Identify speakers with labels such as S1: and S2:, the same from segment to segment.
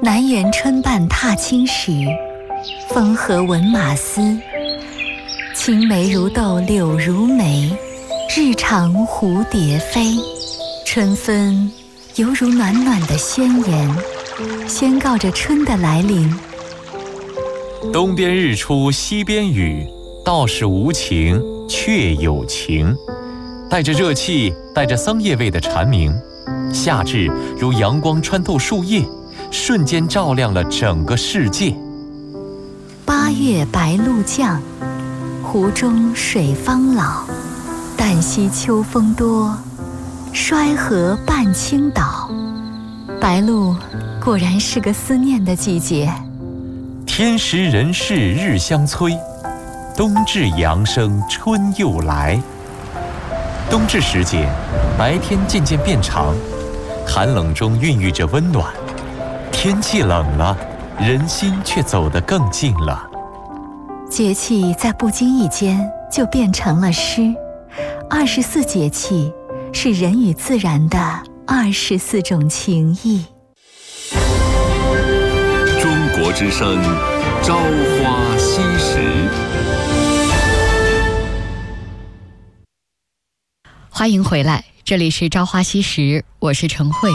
S1: 南园春半踏青时，风和闻马嘶。青梅如豆柳如眉，日长蝴蝶飞。春分犹如暖暖的宣言，宣告着春的来临。
S2: 东边日出西边雨，道是无晴却有晴。带着热气，带着桑叶味的蝉鸣，夏至如阳光穿透树叶，瞬间照亮了整个世界。
S1: 八月白露降，湖中水方老。旦夕秋风多，衰河半倾倒。白露果然是个思念的季节。
S2: 天时人事日相催，冬至阳生春又来。冬至时节，白天渐渐变长，寒冷中孕育着温暖。天气冷了，人心却走得更近了。
S1: 节气在不经意间就变成了诗。24节气是人与自然的24种情谊。
S3: 中国之声，朝花夕拾。
S4: 欢迎回来，这里是朝花夕拾，我是陈慧。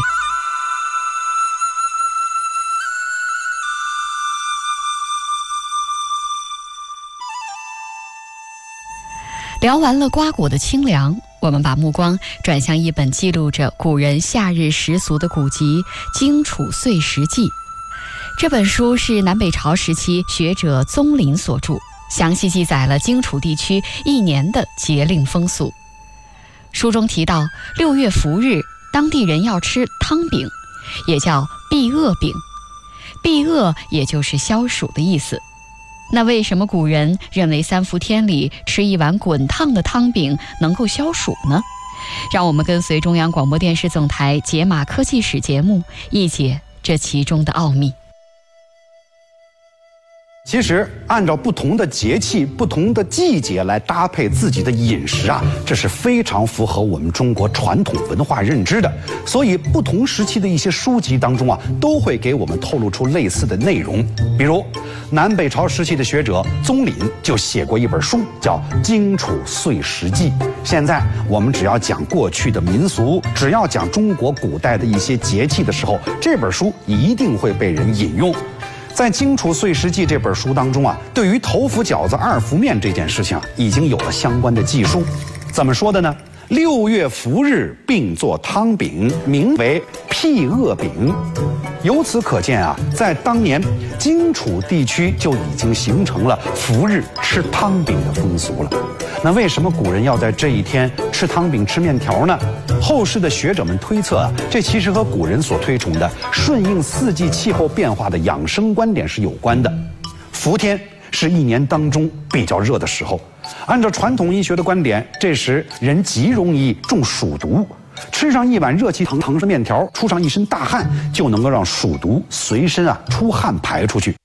S4: 聊完了瓜果的清凉，我们把目光转向一本记录着古人夏日习俗的古籍《荆楚岁时记》。这本书是南北朝时期学者宗麟所著，详细记载了荆楚地区一年的节令风俗。书中提到，6月伏日，当地人要吃汤饼，也叫避恶饼。避恶也就是消暑的意思。那为什么古人认为3伏天里吃一碗滚烫的汤饼能够消暑呢？让我们跟随中央广播电视总台解码科技史节目，一解这其中的奥秘。
S5: 其实按照不同的节气、不同的季节来搭配自己的饮食啊，这是非常符合我们中国传统文化认知的。所以不同时期的一些书籍当中啊，都会给我们透露出类似的内容。比如南北朝时期的学者宗麟就写过一本书，叫《荆楚岁时记》。现在我们只要讲过去的民俗，只要讲中国古代的一些节气的时候，这本书一定会被人引用。在《荆楚岁时记》这本书当中啊，对于头伏饺子2伏面这件事情啊，已经有了相关的记述。怎么说的呢？6月伏日并作汤饼，名为辟恶饼。由此可见啊，在当年荆楚地区就已经形成了伏日吃汤饼的风俗了。那为什么古人要在这一天吃汤饼、吃面条呢？后世的学者们推测啊，这其实和古人所推崇的顺应四季气候变化的养生观点是有关的。伏天是一年当中比较热的时候，按照传统医学的观点，这时人极容易中暑毒，吃上一碗热气腾腾的面条，出上一身大汗，就能够让暑毒随身出汗排出去。